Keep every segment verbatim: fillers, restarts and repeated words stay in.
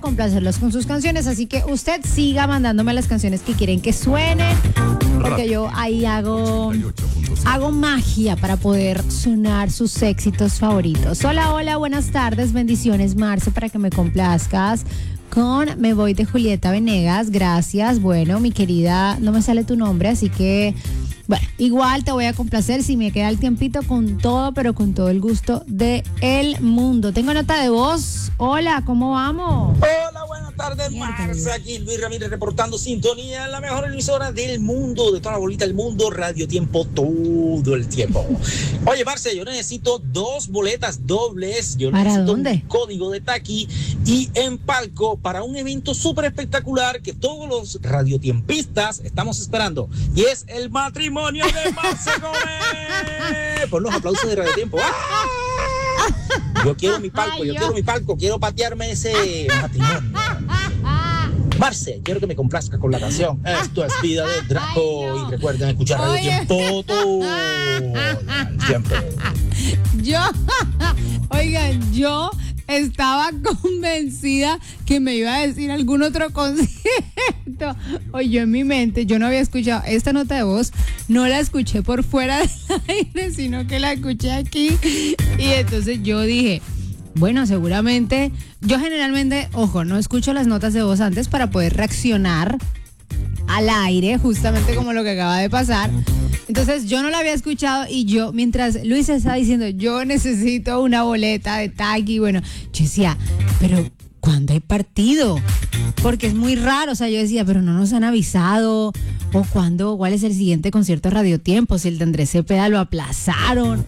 complacerlos con sus canciones, así que usted siga mandándome las canciones que quieren que suenen, porque yo ahí hago, hago magia para poder sonar sus éxitos favoritos. Hola, hola, buenas tardes, bendiciones, Marce, para que me complazcas con Me Voy de Julieta Venegas. Gracias. Bueno, mi querida, no me sale tu nombre, así que bueno, igual te voy a complacer si me queda el tiempito con todo, pero con todo el gusto del mundo. Tengo nota de voz. Hola, ¿cómo vamos? Hola, buenas tardes, Marce. Aquí Luis Ramírez reportando sintonía en la mejor emisora del mundo, de toda la bolita del mundo, Radio Tiempo, todo el tiempo. Oye, Marce, yo necesito dos boletas dobles. Yo ¿Para necesito dónde? un código de Taqui y en palco para un evento súper espectacular que todos los radiotiempistas estamos esperando. Y es el matrimonio de Marce Gómez. Pon los aplausos de Radio Tiempo. ¡Ah! Yo quiero mi palco, Ay, yo yo. quiero mi palco, quiero patearme ese matrimonio. Marce, quiero que me complazca con la canción Esto es Vida de Draco. Ay, no. Y recuerden escuchar Radio Oye. Tiempo todo el tiempo. Yo, oigan, yo estaba convencida que me iba a decir algún otro concierto. Oye, yo en mi mente, yo no había escuchado esta nota de voz, no la escuché por fuera del aire, sino que la escuché aquí. Y entonces yo dije, bueno, seguramente, yo generalmente, ojo, no escucho las notas de voz antes para poder reaccionar al aire, justamente como lo que acaba de pasar. Entonces yo no la había escuchado y yo, mientras Luis estaba diciendo, yo necesito una boleta de Taqui, bueno, yo decía, pero ¿cuándo hay partido? Porque es muy raro, o sea, yo decía, pero no nos han avisado, o cuándo, cuál es el siguiente concierto de Radio Tiempo, si el de Andrés Cepeda lo aplazaron.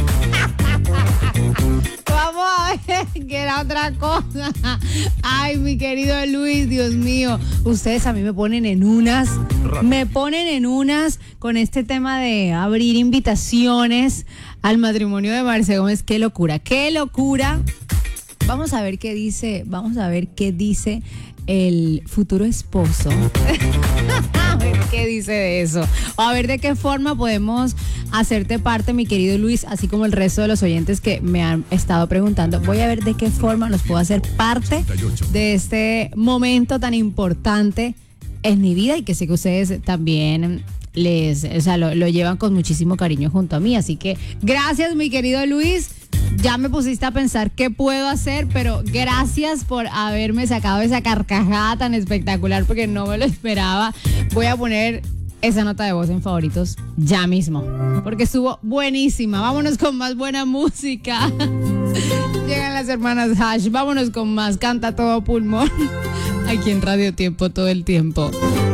Vamos a ver que era otra cosa. Ay, mi querido Luis, Dios mío, ustedes a mí me ponen en unas, me ponen en unas con este tema de abrir invitaciones al matrimonio de Marce Gómez. Qué locura, qué locura. Vamos a ver qué dice, vamos a ver qué dice el futuro esposo. A ver qué dice de eso. O a ver de qué forma podemos hacerte parte, mi querido Luis, así como el resto de los oyentes que me han estado preguntando. Voy a ver de qué forma los puedo hacer parte de este momento tan importante en mi vida y que sé que ustedes también les, o sea, lo, lo llevan con muchísimo cariño junto a mí. Así que gracias, mi querido Luis. Ya me pusiste a pensar qué puedo hacer, pero gracias por haberme sacado esa carcajada tan espectacular porque no me lo esperaba. Voy a poner esa nota de voz en favoritos ya mismo, porque estuvo buenísima. Vámonos con más buena música. Llegan las hermanas Hash. Vámonos con más Canta Todo Pulmón aquí en Radio Tiempo todo el tiempo.